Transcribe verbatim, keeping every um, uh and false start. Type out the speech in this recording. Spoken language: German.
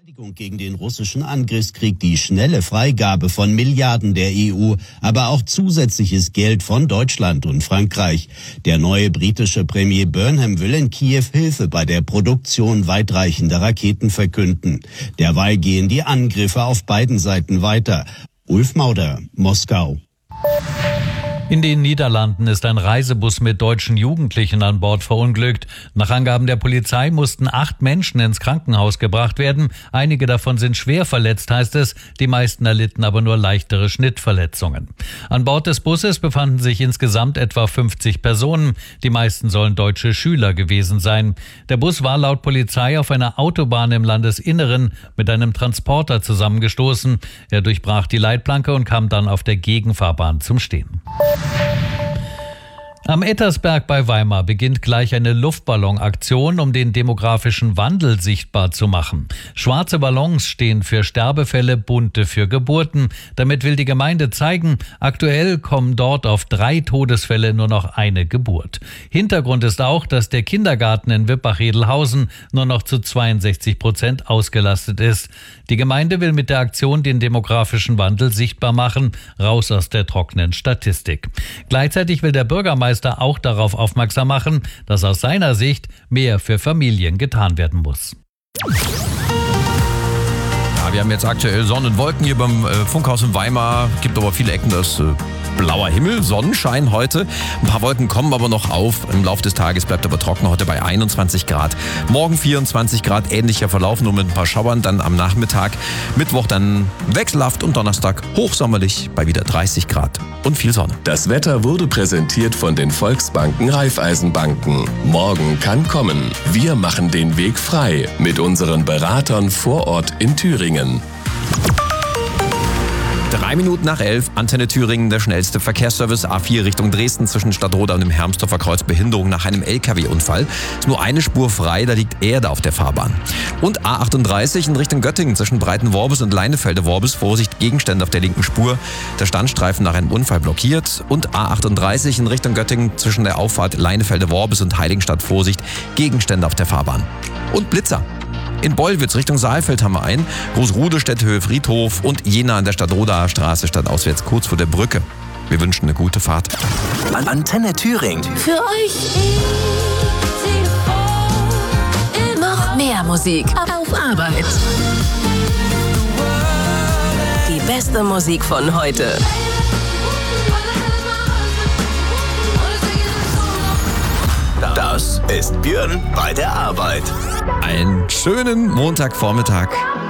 Gegen den russischen Angriffskrieg die schnelle Freigabe von Milliarden der E U, aber auch zusätzliches Geld von Deutschland und Frankreich. Der neue britische Premier Burnham will in Kiew Hilfe bei der Produktion weitreichender Raketen verkünden. Derweil gehen die Angriffe auf beiden Seiten weiter. Ulf Mauder, Moskau. In den Niederlanden ist ein Reisebus mit deutschen Jugendlichen an Bord verunglückt. Nach Angaben der Polizei mussten acht Menschen ins Krankenhaus gebracht werden. Einige davon sind schwer verletzt, heißt es. Die meisten erlitten aber nur leichtere Schnittverletzungen. An Bord des Busses befanden sich insgesamt etwa fünfzig Personen. Die meisten sollen deutsche Schüler gewesen sein. Der Bus war laut Polizei auf einer Autobahn im Landesinneren mit einem Transporter zusammengestoßen. Er durchbrach die Leitplanke und kam dann auf der Gegenfahrbahn zum Stehen. Am Ettersberg bei Weimar beginnt gleich eine Luftballonaktion, um den demografischen Wandel sichtbar zu machen. Schwarze Ballons stehen für Sterbefälle, bunte für Geburten. Damit will die Gemeinde zeigen, aktuell kommen dort auf drei Todesfälle nur noch eine Geburt. Hintergrund ist auch, dass der Kindergarten in Wippach-Edelhausen nur noch zu zweiundsechzig Prozent ausgelastet ist. Die Gemeinde will mit der Aktion den demografischen Wandel sichtbar machen, raus aus der trockenen Statistik. Gleichzeitig will der Bürgermeister auch darauf aufmerksam machen, dass aus seiner Sicht mehr für Familien getan werden muss. Ja, wir haben jetzt aktuell Sonne und Wolken hier beim äh, Funkhaus in Weimar. Gibt aber viele Ecken, das äh, blauer Himmel, Sonnenschein heute. Ein paar Wolken kommen aber noch auf. Im Laufe des Tages bleibt aber trocken, heute bei einundzwanzig Grad. Morgen vierundzwanzig Grad, ähnlicher Verlauf, nur mit ein paar Schauern. Dann am Nachmittag, Mittwoch dann wechselhaft und Donnerstag hochsommerlich bei wieder dreißig Grad und viel Sonne. Das Wetter wurde präsentiert von den Volksbanken Raiffeisenbanken. Morgen kann kommen. Wir machen den Weg frei mit unseren Beratern vor Ort in Thüringen. Drei Minuten nach elf, Antenne Thüringen, der schnellste Verkehrsservice. A vier Richtung Dresden zwischen Stadtroda und dem Hermsdorfer Kreuz, Behinderung nach einem L K W-Unfall. Ist nur eine Spur frei, da liegt Erde auf der Fahrbahn. Und A achtunddreißig in Richtung Göttingen zwischen Breitenworbis und Leinefelde-Worbis. Vorsicht, Gegenstände auf der linken Spur. Der Standstreifen nach einem Unfall blockiert. Und A achtunddreißig in Richtung Göttingen zwischen der Auffahrt Leinefelde-Worbis und Heiligenstadt. Vorsicht, Gegenstände auf der Fahrbahn. Und Blitzer. In Bollwitz Richtung Saalfeld haben wir einen, Großrudestädt Höhe Friedhof und Jena an der Stadtrodaer Straße stadtauswärts kurz vor der Brücke. Wir wünschen eine gute Fahrt. Antenne Thüringen. Für euch noch mehr Musik auf Arbeit. Die beste Musik von heute. Das ist Björn bei der Arbeit. Einen schönen Montagvormittag.